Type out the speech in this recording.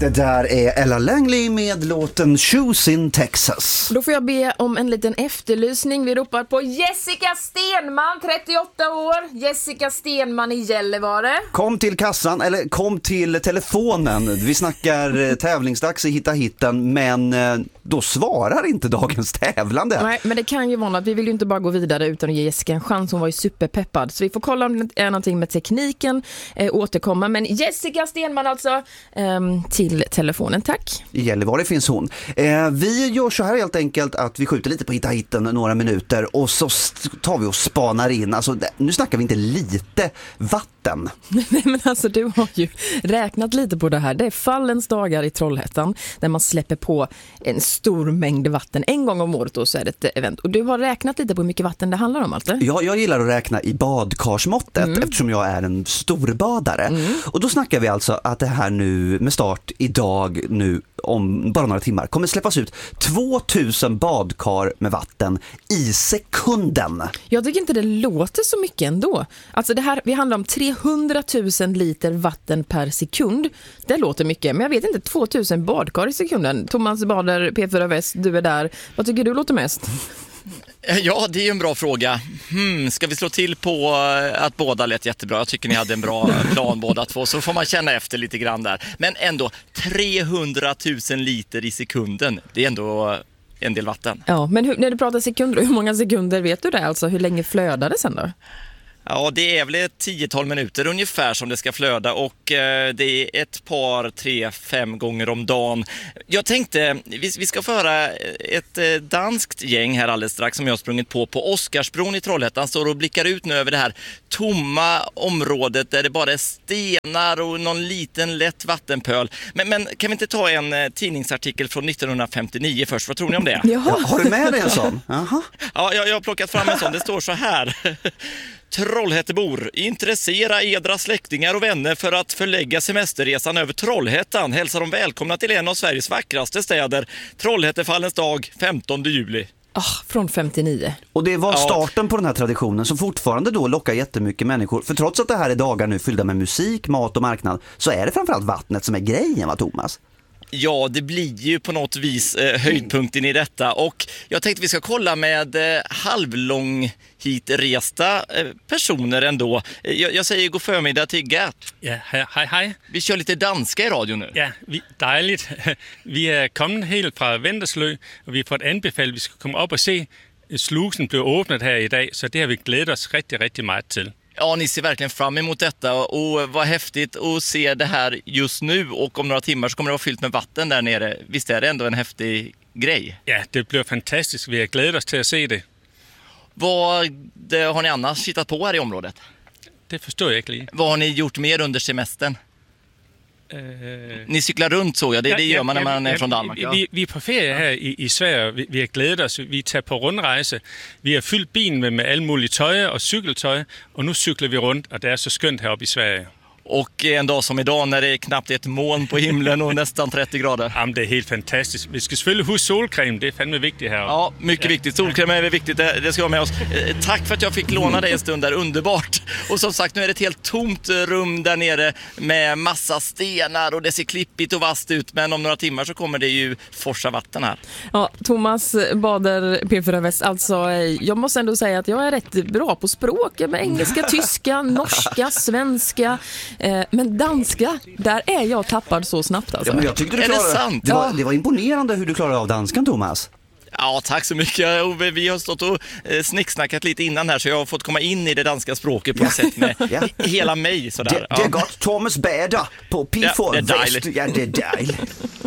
Det där är Ella Langley med låten Shoes in Texas. Då får jag be om en liten efterlysning. Vi ropar på Jessica Stenman, 38 år. Jessica Stenman i Gällivare. Kom till kassan, eller kom till telefonen. Vi snackar tävlingsdags i Hitta Hitten, men då svarar inte dagens tävlande. Nej, men det kan ju vara att vi vill ju inte bara gå vidare utan att ge Jessica en chans. Hon var ju superpeppad. Så vi får kolla om det är någonting med tekniken, återkomma. Men Jessica Stenman alltså, till telefonen, tack. I Gällivare finns hon. Vi gör så här helt enkelt att vi skjuter lite på Hitta Hitten några minuter och så tar vi och spanar in. Alltså, nu snackar vi inte lite vatten. Nej, men alltså du har ju räknat lite på det här. Det är fallens dagar i Trollhättan där man släpper på en stor mängd vatten. En gång om året då så är det ett event. Och du har räknat lite på hur mycket vatten det handlar om, alltså? Ja, jag gillar att räkna i badkarsmåttet eftersom jag är en storbadare. Och då snackar vi alltså att det här nu med start idag nu om bara några timmar kommer släppas ut 2000 badkar med vatten i sekunden. Jag tycker inte det låter så mycket ändå. Alltså det här, vi handlar om 300 000 liter vatten per sekund. Det låter mycket, men jag vet inte, 2000 badkar i sekunden. Thomas Bader, P4 Väst, du är där. Vad tycker du låter mest? Ja, det är ju en bra fråga. Ska vi slå till på att båda lät jättebra? Jag tycker ni hade en bra plan båda två, så får man känna efter lite grann där. Men ändå, 300 000 liter i sekunden, det är ändå en del vatten. Ja, men när du pratar sekunder, hur många sekunder vet du det? Alltså hur länge flödar det sen då? Ja, det är väl ett 10-tal minuter ungefär som det ska flöda och det är ett par, 3-5 gånger om dagen. Jag tänkte, vi ska få höra ett danskt gäng här alldeles strax som jag har sprungit på Oscarsbron i Trollhättan. Står och blickar ut nu över det här tomma området där det bara är stenar och någon liten lätt vattenpöl. Men kan vi inte ta en tidningsartikel från 1959 först? Vad tror ni om det? Ja, har du med dig en sån? Aha. Ja, jag har plockat fram en sån. Det står så här. Trollhättebor, intressera edra släktingar och vänner för att förlägga semesterresan över Trollhättan. Hälsar de välkomna till en av Sveriges vackraste städer, Trollhättefallens dag, 15 juli. Från 59. Och det var starten på den här traditionen som fortfarande då lockar jättemycket människor. För trots att det här är dagar nu fyllda med musik, mat och marknad, så är det framförallt vattnet som är grejen, va Thomas? Ja, det blir ju på något vis höjdpunkten i detta. Och jag tänkte vi ska kolla med halvlång hitresta personer ändå. Jag säger god förmiddag till Gert. Ja, hej. Vi kör lite danska i radio nu. Ja, dejligt. Vi är kommit helt från Venderslö och vi har fått anbefalt att vi ska komma upp och se slusen bli öppnat här idag. Så det har vi glädjat oss riktigt mycket till. Ja, ni ser verkligen fram emot detta och vad häftigt att se det här just nu och om några timmar så kommer det vara fyllt med vatten där nere. Visst är det ändå en häftig grej? Ja, det blir fantastiskt. Vi har glädjat oss till att se det. Vad har ni annars hittat på här i området? Det förstår jag inte. Vad har ni gjort mer under semestern? Ni cyklar runt så, det gör man när man är från Danmark. Ja. Vi är på ferie här i Sverige. Vi har glädjat oss. Vi tar på rundrejse. Vi har fyllt bilen med all mulig tøj och cykeltøj. Och nu cyklar vi runt och det är så skönt här uppe i Sverige. Och en dag som idag när det är knappt ett moln på himlen och nästan 30 grader. Ja, det är helt fantastiskt. Vi ska selvfølgelig huske solkräm, det är fan viktigt här. Ja, mycket viktigt. Solkräm är viktigt, det ska vara med oss. Tack för att jag fick låna dig en stund där, underbart. Och som sagt, nu är det ett helt tomt rum där nere med massa stenar och det ser klippigt och vasst ut. Men om några timmar så kommer det ju forsa vatten här. Ja, Thomas Bader, P4 Väst. Alltså, jag måste ändå säga att jag är rätt bra på språk. Med engelska, tyska, norska, svenska. Men danska, där är jag tappad så snabbt alltså. Ja, men jag tyckte du klarade, är det sant? Det var imponerande hur du klarade av danskan, Thomas. Ja, tack så mycket. Vi har stått och snicksnackat lite innan här så jag har fått komma in i det danska språket på ett sätt med hela mig. Sådär. Det är gott. Thomas Bader på P4 Väst. Ja, det är dejligt.